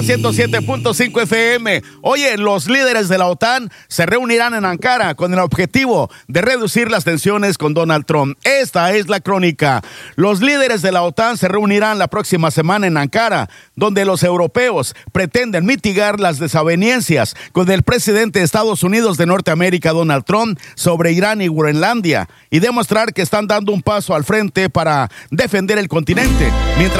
107.5 FM. Oye, los líderes de la OTAN se reunirán en Ankara con el objetivo de reducir las tensiones con Donald Trump. Esta es la crónica. Los líderes de la OTAN se reunirán la próxima semana en Ankara, donde los europeos pretenden mitigar las desavenencias con el presidente de Estados Unidos de Norteamérica, Donald Trump, sobre Irán y Groenlandia, y demostrar que están dando un paso al frente para defender el continente. Mientras